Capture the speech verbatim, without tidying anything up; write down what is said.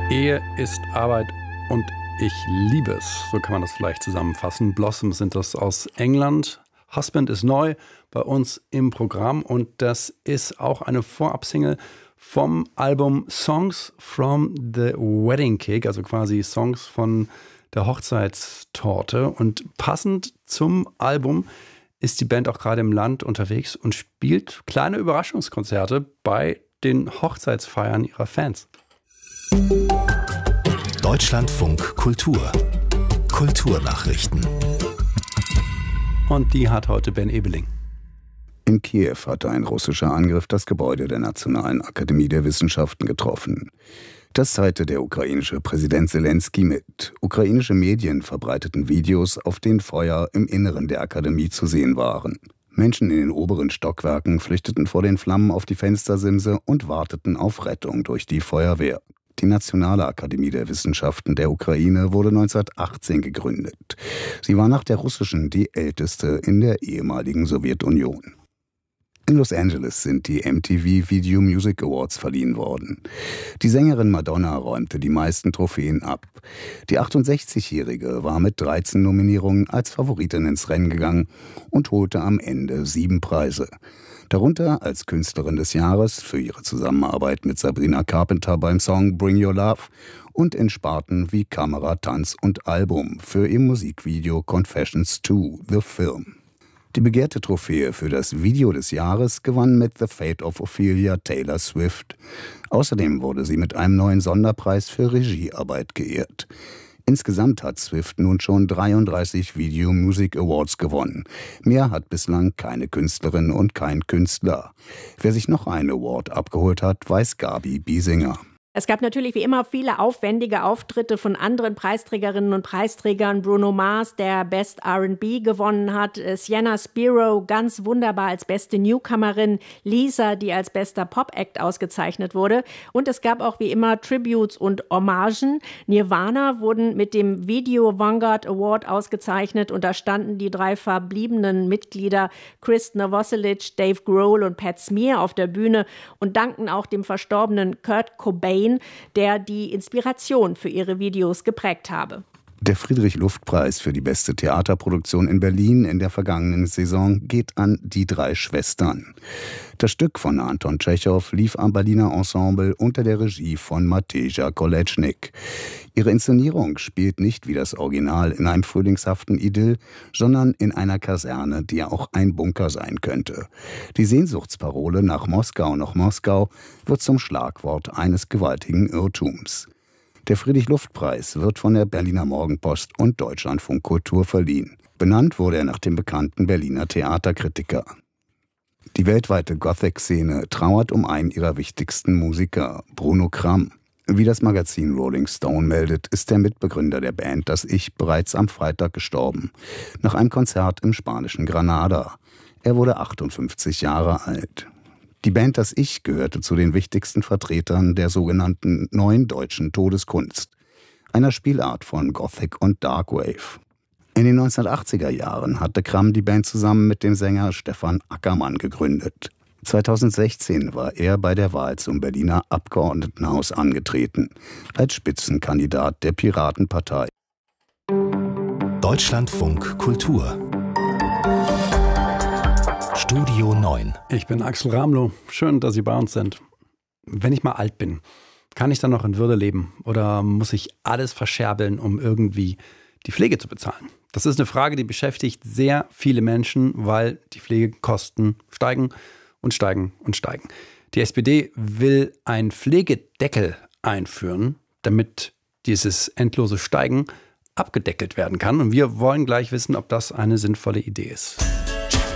Ehe ist Arbeit und ich liebe es. So kann man das vielleicht zusammenfassen. Blossoms sind das aus England. Husband ist neu bei uns im Programm und das ist auch eine Vorabsingle vom Album Songs from the Wedding Cake, also quasi Songs von der Hochzeitstorte. Und passend zum Album ist die Band auch gerade im Land unterwegs und spielt kleine Überraschungskonzerte bei den Hochzeitsfeiern ihrer Fans. Deutschlandfunk Kultur. Kulturnachrichten. Und die hat heute Ben Ebeling. In Kiew hatte ein russischer Angriff das Gebäude der Nationalen Akademie der Wissenschaften getroffen. Das teilte der ukrainische Präsident Selenskyj mit. Ukrainische Medien verbreiteten Videos, auf denen Feuer im Inneren der Akademie zu sehen waren. Menschen in den oberen Stockwerken flüchteten vor den Flammen auf die Fenstersimse und warteten auf Rettung durch die Feuerwehr. Die Nationale Akademie der Wissenschaften der Ukraine wurde neunzehnhundertachtzehn gegründet. Sie war nach der russischen die älteste in der ehemaligen Sowjetunion. In Los Angeles sind die M T V Video Music Awards verliehen worden. Die Sängerin Madonna räumte die meisten Trophäen ab. Die achtundsechzigjährige war mit dreizehn Nominierungen als Favoritin ins Rennen gegangen und holte am Ende sieben Preise. Darunter als Künstlerin des Jahres für ihre Zusammenarbeit mit Sabrina Carpenter beim Song Bring Your Love und in Sparten wie Kamera, Tanz und Album für ihr Musikvideo Confessions two, The Film. Die begehrte Trophäe für das Video des Jahres gewann mit The Fate of Ophelia Taylor Swift. Außerdem wurde sie mit einem neuen Sonderpreis für Regiearbeit geehrt. Insgesamt hat Swift nun schon dreiunddreißig Video Music Awards gewonnen. Mehr hat bislang keine Künstlerin und kein Künstler. Wer sich noch einen Award abgeholt hat, weiß Gabi Biesinger. Es gab natürlich wie immer viele aufwendige Auftritte von anderen Preisträgerinnen und Preisträgern. Bruno Mars, der Best R and B gewonnen hat, Sienna Spiro ganz wunderbar als beste Newcomerin, Lisa, die als bester Pop-Act ausgezeichnet wurde. Und es gab auch wie immer Tributes und Hommagen. Nirvana wurden mit dem Video Vanguard Award ausgezeichnet und da standen die drei verbliebenen Mitglieder Chris Novoselic, Dave Grohl und Pat Smear auf der Bühne und dankten auch dem verstorbenen Kurt Cobain, der die Inspiration für ihre Videos geprägt habe. Der Friedrich-Luft-Preis für die beste Theaterproduktion in Berlin in der vergangenen Saison geht an Die drei Schwestern. Das Stück von Anton Tschechow lief am Berliner Ensemble unter der Regie von Mateja Koletschnik. Ihre Inszenierung spielt nicht wie das Original in einem frühlingshaften Idyll, sondern in einer Kaserne, die ja auch ein Bunker sein könnte. Die Sehnsuchtsparole nach Moskau noch Moskau wird zum Schlagwort eines gewaltigen Irrtums. Der Friedrich-Luft-Preis wird von der Berliner Morgenpost und Deutschlandfunk Kultur verliehen. Benannt wurde er nach dem bekannten Berliner Theaterkritiker. Die weltweite Gothic-Szene trauert um einen ihrer wichtigsten Musiker, Bruno Cram. Wie das Magazin Rolling Stone meldet, ist der Mitbegründer der Band Das Ich bereits am Freitag gestorben, nach einem Konzert im spanischen Granada. Er wurde achtundfünfzig Jahre alt. Die Band Das Ich gehörte zu den wichtigsten Vertretern der sogenannten Neuen Deutschen Todeskunst, einer Spielart von Gothic und Darkwave. In den neunzehnhundertachtziger Jahren hatte Cram die Band zusammen mit dem Sänger Stefan Ackermann gegründet. zweitausendsechzehn war er bei der Wahl zum Berliner Abgeordnetenhaus angetreten, als Spitzenkandidat der Piratenpartei. Deutschlandfunk Kultur. Studio neun. Ich bin Axel Ramlow. Schön, dass Sie bei uns sind. Wenn ich mal alt bin, kann ich dann noch in Würde leben? Oder muss ich alles verscherbeln, um irgendwie die Pflege zu bezahlen? Das ist eine Frage, die beschäftigt sehr viele Menschen, weil die Pflegekosten steigen und steigen und steigen. Die S P D will einen Pflegedeckel einführen, damit dieses endlose Steigen abgedeckelt werden kann. Und wir wollen gleich wissen, ob das eine sinnvolle Idee ist.